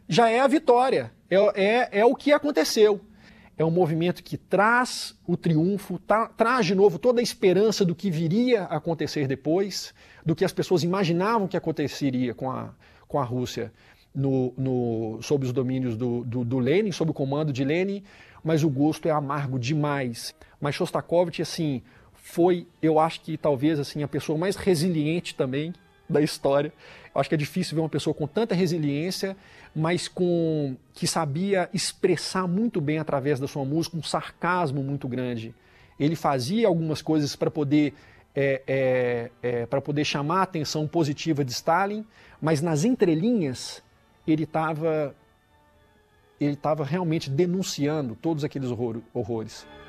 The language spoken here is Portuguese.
já é a vitória, é o que aconteceu. É um movimento que traz o triunfo, traz de novo toda a esperança do que viria a acontecer depois, do que as pessoas imaginavam que aconteceria com a Rússia sob os domínios do Lenin, sob o comando de Lenin, mas o gosto é amargo demais. Mas Shostakovich, assim, foi, eu acho que talvez assim, a pessoa mais resiliente também da história. Eu acho que é difícil ver uma pessoa com tanta resiliência, mas que sabia expressar muito bem através da sua música um sarcasmo muito grande. Ele fazia algumas coisas para poder chamar a atenção positiva de Stalin, mas nas entrelinhas ele estava realmente denunciando todos aqueles horrores.